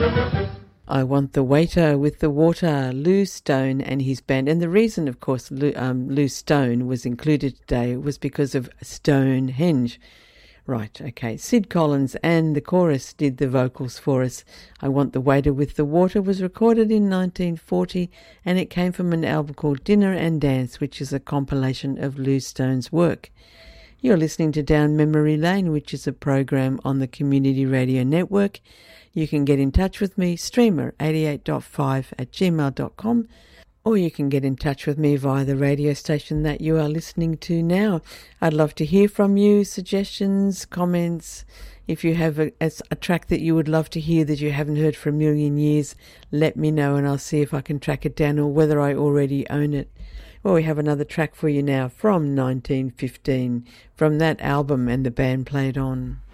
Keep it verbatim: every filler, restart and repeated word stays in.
I Want the Waiter with the Water, Lou Stone and his band. And the reason, of course, Lou, um, Lou Stone was included today was because of Stonehenge. Right, okay. Sid Collins and the chorus did the vocals for us. I Want the Waiter with the Water was recorded in nineteen forty and it came from an album called Dinner and Dance, which is a compilation of Lou Stone's work. You're listening to Down Memory Lane, which is a program on the Community Radio Network. You can get in touch with me, streamer eighty-eight point five at gmail dot com, or you can get in touch with me via the radio station that you are listening to now. I'd love to hear from you, suggestions, comments. If you have a, a track that you would love to hear that you haven't heard for a million years, let me know and I'll see if I can track it down or whether I already own it. Well, we have another track for you now from nineteen fifteen, from that album and the band played on.